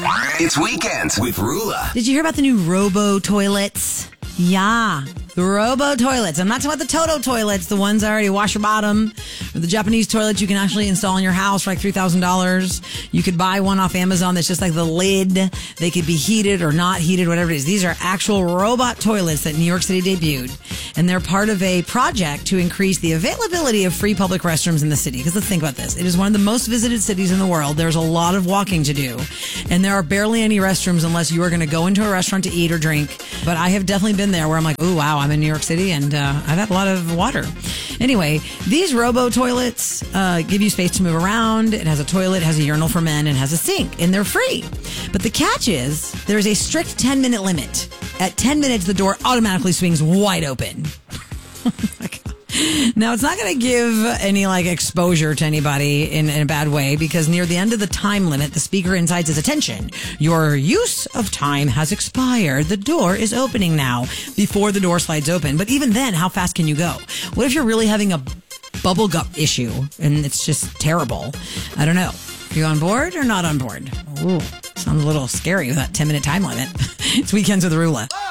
It's Weekends with Rula. Did you hear about the new Robo toilets? Yeah, the Robo toilets. I'm not talking about the Toto toilets, the ones that already wash your bottom, or the Japanese toilets you can actually install in your house for like $3,000. You could buy one off Amazon that's just like the lid. They could be heated or not heated, whatever it is. These are actual robot toilets that New York City debuted, and they're part of a project to increase the availability of free public restrooms in the city. Because let's think about this. It is one of the most visited cities in the world. There's a lot of walking to do, and there are barely any restrooms unless you are going to go into a restaurant to eat or drink. But I have definitely been there where I'm like, oh, wow, I'm in New York City, and I've had a lot of water. Anyway, these Robo toilets give you space to move around. It has a toilet, has a urinal for men, and has a sink, and they're free. But the catch is there's a strict 10-minute limit. At 10 minutes, the door automatically swings wide open. Now, it's not going to give any exposure to anybody in a bad way, because near the end of the time limit, the speaker inside says, "Attention, your use of time has expired. The door is opening now," before the door slides open. But even then, how fast can you go? What if you're really having a bubble gut issue and it's just terrible? I don't know. Are you on board or not on board? Ooh, sounds a little scary with that 10-minute time limit. It's Weekends with Rula.